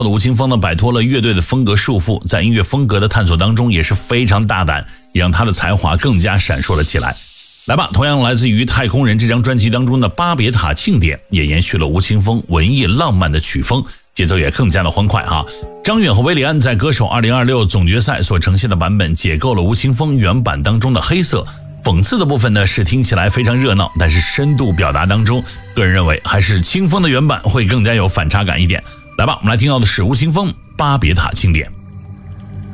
吴青峰呢摆脱了乐队的风格束缚，在音乐风格的探索当中也是非常大胆，也让他的才华更加闪烁了起来。来吧，同样来自于《太空人》这张专辑当中的《巴别塔庆典》也延续了吴青峰文艺浪漫的曲风，节奏也更加的欢快哈。张远和韦礼安在歌手2026总决赛所呈现的版本解构了吴青峰原版当中的黑色，讽刺的部分呢是听起来非常热闹，但是深度表达当中，个人认为还是青峰的原版会更加有反差感一点。来吧，我们来听到的是吴青峰《巴别塔庆典》。